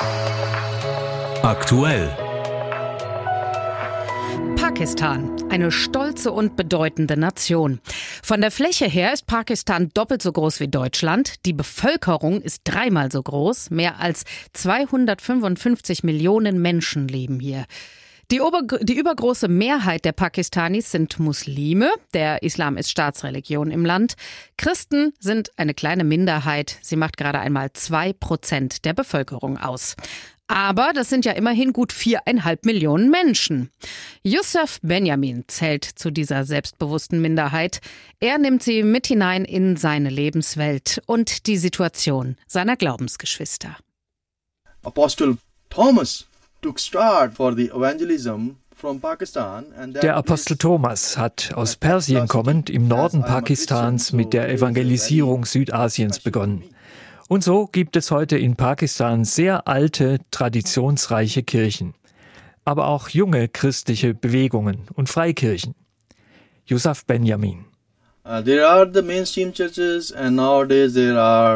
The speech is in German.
Aktuell. Pakistan, eine stolze und bedeutende Nation. Von der Fläche her ist Pakistan doppelt so groß wie Deutschland. Die Bevölkerung ist dreimal so groß. Mehr als 255 Millionen Menschen leben hier. Die übergroße Mehrheit der Pakistanis sind Muslime. Der Islam ist Staatsreligion im Land. Christen sind eine kleine Minderheit. Sie macht gerade einmal 2% der Bevölkerung aus. Aber das sind ja immerhin gut 4,5 Millionen Menschen. Yousaf Benjamin zählt zu dieser selbstbewussten Minderheit. Er nimmt sie mit hinein in seine Lebenswelt und die Situation seiner Glaubensgeschwister. Apostle Thomas took start for the evangelism from Pakistan. Der Apostel Thomas hat aus Persien kommend im Norden Pakistans mit der Evangelisierung Südasiens begonnen. Und so gibt es heute in Pakistan sehr alte, traditionsreiche Kirchen. Aber auch junge christliche Bewegungen und Freikirchen. Yousaf Benjamin. There are the mainstream churches and nowadays there are